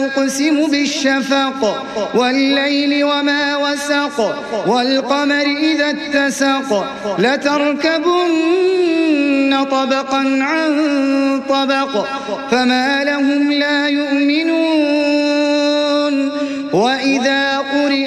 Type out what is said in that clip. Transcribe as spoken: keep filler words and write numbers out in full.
أقسم بالشفق والليل وما وسق والقمر إذا اتسق لتركبن طبقا عن طبق فما لهم لا يؤمنون